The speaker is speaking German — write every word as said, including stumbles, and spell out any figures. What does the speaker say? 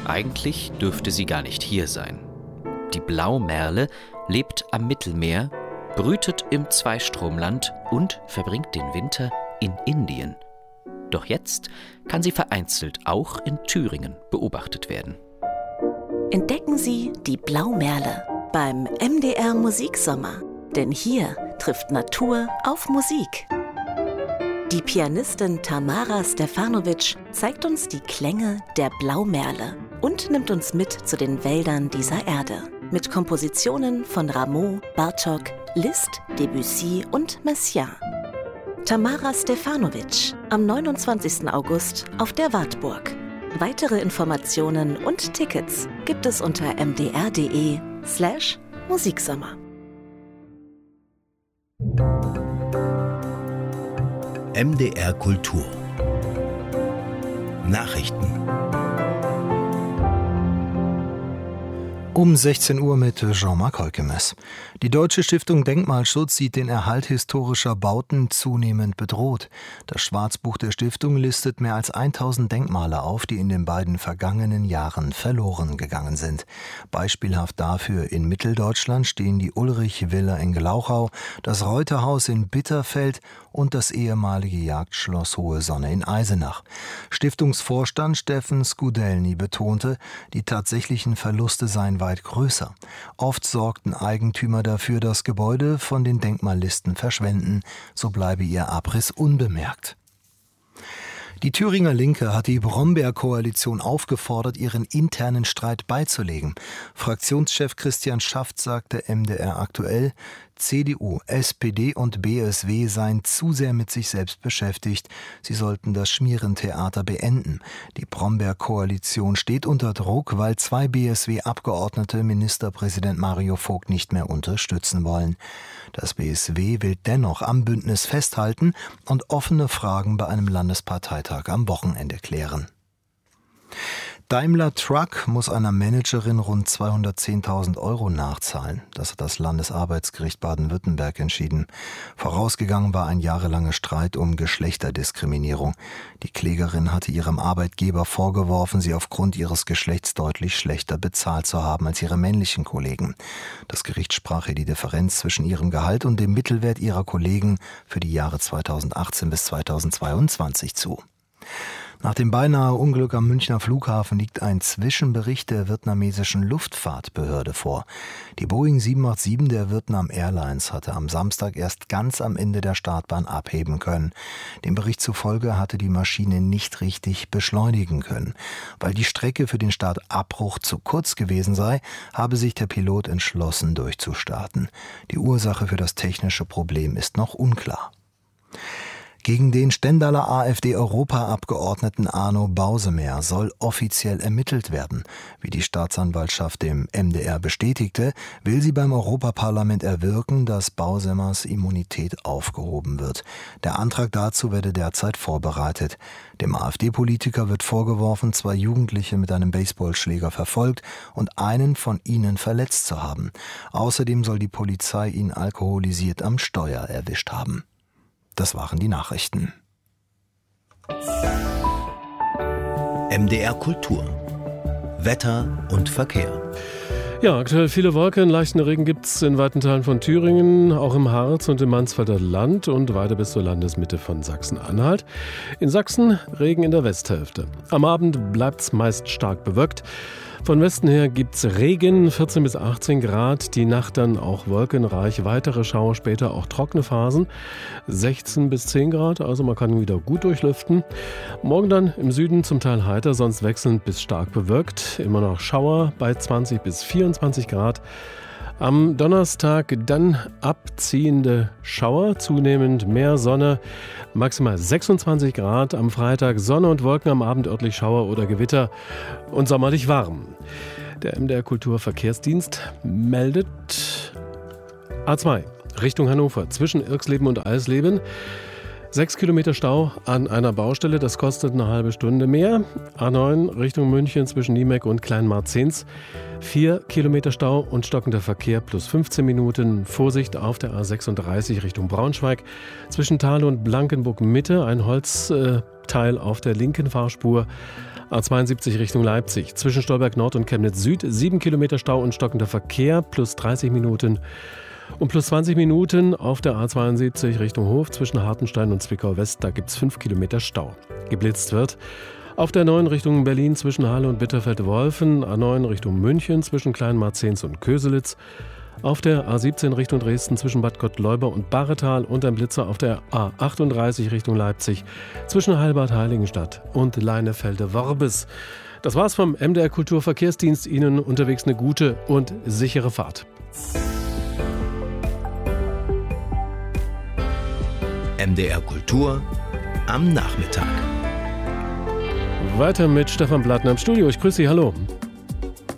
Eigentlich dürfte sie gar nicht hier sein. Die Blaumerle lebt am Mittelmeer, brütet im Zweistromland und verbringt den Winter in Indien. Doch jetzt kann sie vereinzelt auch in Thüringen beobachtet werden. Entdecken Sie die Blaumerle beim M D R Musiksommer. Denn hier trifft Natur auf Musik. Die Pianistin Tamara Stefanovic zeigt uns die Klänge der Blaumerle und nimmt uns mit zu den Wäldern dieser Erde. Mit Kompositionen von Rameau, Bartók, Liszt, Debussy und Messiaen. Tamara Stefanovic am neunundzwanzigsten August auf der Wartburg. Weitere Informationen und Tickets gibt es unter m d r punkt d e slash Musiksommer. M D R Kultur Nachrichten Um sechzehn Uhr mit Jean-Marc Heukemes. Die Deutsche Stiftung Denkmalschutz sieht den Erhalt historischer Bauten zunehmend bedroht. Das Schwarzbuch der Stiftung listet mehr als tausend Denkmale auf, die in den beiden vergangenen Jahren verloren gegangen sind. Beispielhaft dafür in Mitteldeutschland stehen die Ulrich-Villa in Glauchau, das Reuterhaus in Bitterfeld und das ehemalige Jagdschloss Hohe Sonne in Eisenach. Stiftungsvorstand Steffen Skudelny betonte, die tatsächlichen Verluste seien weit größer. Oft sorgten Eigentümer dafür, dass Gebäude von den Denkmallisten verschwenden, so bleibe ihr Abriss unbemerkt. Die Thüringer Linke hat die Brombeer-Koalition aufgefordert, ihren internen Streit beizulegen. Fraktionschef Christian Schaft sagte M D R aktuell, C D U, S P D und B S W seien zu sehr mit sich selbst beschäftigt. Sie sollten das Schmierentheater beenden. Die Brombeer-Koalition steht unter Druck, weil zwei B S W-Abgeordnete Ministerpräsident Mario Vogt nicht mehr unterstützen wollen. Das B S W will dennoch am Bündnis festhalten und offene Fragen bei einem Landesparteitag am Wochenende klären. Daimler Truck muss einer Managerin rund zweihundertzehntausend Euro nachzahlen. Das hat das Landesarbeitsgericht Baden-Württemberg entschieden. Vorausgegangen war ein jahrelanger Streit um Geschlechterdiskriminierung. Die Klägerin hatte ihrem Arbeitgeber vorgeworfen, sie aufgrund ihres Geschlechts deutlich schlechter bezahlt zu haben als ihre männlichen Kollegen. Das Gericht sprach ihr die Differenz zwischen ihrem Gehalt und dem Mittelwert ihrer Kollegen für die Jahre zweitausendachtzehn bis zweitausendzweiundzwanzig zu. Nach dem beinahe Unglück am Münchner Flughafen liegt ein Zwischenbericht der vietnamesischen Luftfahrtbehörde vor. Die Boeing sieben acht sieben der Vietnam Airlines hatte am Samstag erst ganz am Ende der Startbahn abheben können. Dem Bericht zufolge hatte die Maschine nicht richtig beschleunigen können. Weil die Strecke für den Startabbruch zu kurz gewesen sei, habe sich der Pilot entschlossen, durchzustarten. Die Ursache für das technische Problem ist noch unklar. Gegen den Stendaler AfD-Europaabgeordneten Arno Bausemer soll offiziell ermittelt werden. Wie die Staatsanwaltschaft dem M D R bestätigte, will sie beim Europaparlament erwirken, dass Bausemers Immunität aufgehoben wird. Der Antrag dazu werde derzeit vorbereitet. Dem AfD-Politiker wird vorgeworfen, zwei Jugendliche mit einem Baseballschläger verfolgt und einen von ihnen verletzt zu haben. Außerdem soll die Polizei ihn alkoholisiert am Steuer erwischt haben. Das waren die Nachrichten. M D R Kultur Wetter und Verkehr. Ja, aktuell viele Wolken, leichten Regen gibt es in weiten Teilen von Thüringen, auch im Harz und im Mansfelder Land und weiter bis zur Landesmitte von Sachsen-Anhalt. In Sachsen Regen in der Westhälfte. Am Abend bleibt es meist stark bewölkt. Von Westen her gibt's Regen, vierzehn bis achtzehn Grad, die Nacht dann auch wolkenreich, weitere Schauer, später auch trockene Phasen, sechzehn bis zehn Grad, also man kann wieder gut durchlüften. Morgen dann im Süden zum Teil heiter, sonst wechselnd bis stark bewölkt, immer noch Schauer bei zwanzig bis vierundzwanzig Grad. Am Donnerstag dann abziehende Schauer, zunehmend mehr Sonne, maximal sechsundzwanzig Grad. Am Freitag Sonne und Wolken, am Abend örtlich Schauer oder Gewitter und sommerlich warm. Der M D R Kulturverkehrsdienst meldet A zwei Richtung Hannover zwischen Irxleben und Eisleben. Sechs Kilometer Stau an einer Baustelle, das kostet eine halbe Stunde mehr. A neun Richtung München zwischen Niemek und Kleinmarzens. Vier Kilometer Stau und stockender Verkehr plus fünfzehn Minuten. Vorsicht auf der A sechsunddreißig Richtung Braunschweig. Zwischen Thale und Blankenburg Mitte ein Holzteil auf der linken Fahrspur. A zweiundsiebzig Richtung Leipzig. Zwischen Stolberg Nord und Chemnitz Süd sieben Kilometer Stau und stockender Verkehr, plus dreißig Minuten. Und plus zwanzig Minuten auf der A zweiundsiebzig Richtung Hof zwischen Hartenstein und Zwickau West. Da gibt es fünf Kilometer Stau. Geblitzt wird auf der neun Richtung Berlin zwischen Halle und Bitterfeld-Wolfen. A neun Richtung München zwischen Kleinmarzens und Köselitz. Auf der A siebzehn Richtung Dresden zwischen Bad Gottleuba und Barretal und ein Blitzer auf der A achtunddreißig Richtung Leipzig zwischen Heilbad Heiligenstadt und Leinefelde-Worbis. Das war's vom M D R Kulturverkehrsdienst. Ihnen unterwegs eine gute und sichere Fahrt. M D R Kultur am Nachmittag. Weiter mit Stefan Blattner im Studio. Ich grüße Sie, hallo.